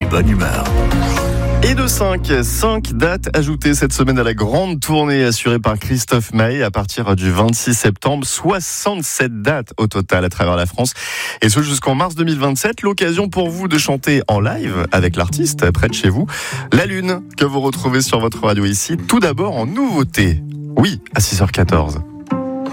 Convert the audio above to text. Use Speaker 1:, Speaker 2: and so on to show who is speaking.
Speaker 1: bonne humeur.
Speaker 2: Et de 5 dates ajoutées cette semaine à la grande tournée assurée par Christophe Maé à partir du 26 septembre. 67 dates au total à travers la France. Et ce jusqu'en mars 2027. L'occasion pour vous de chanter en live avec l'artiste près de chez vous. La Lune que vous retrouvez sur votre radio ici. Tout d'abord en nouveauté. Oui, à 6h14.